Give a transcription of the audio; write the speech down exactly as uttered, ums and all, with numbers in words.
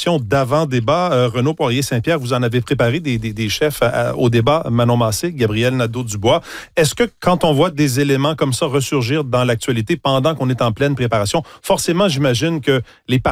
préparation d'avant-débat. Euh, Renaud Poirier-Saint-Pierre, vous en avez préparé des, des, des chefs à, à, au débat, Manon Massé, Gabriel Nadeau-Dubois. Est-ce que quand on voit des éléments comme ça ressurgir dans l'actualité pendant qu'on est en pleine préparation, forcément, j'imagine que les partis